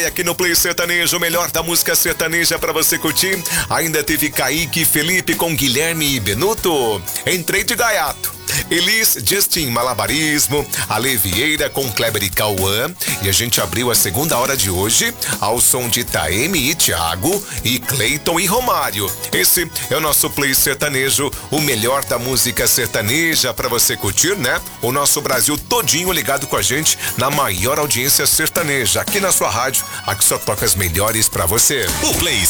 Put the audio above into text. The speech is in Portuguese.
Aqui no Play Sertanejo, o melhor da música sertaneja pra você curtir. Ainda teve Kaique e Felipe com Guilherme e Benuto. Entrei de gaiato. Elis, Justin, Malabarismo, Ale Vieira com Kleber e Cauã. E a gente abriu a segunda hora de hoje ao som de Taeme e Thiago e Cleiton e Romário. Esse é o nosso Play Sertanejo, o melhor da música sertaneja pra você curtir, né? O nosso Brasil todinho ligado com a gente na maior audiência sertaneja aqui na sua rádio. Aqui só toca as melhores pra você. O Play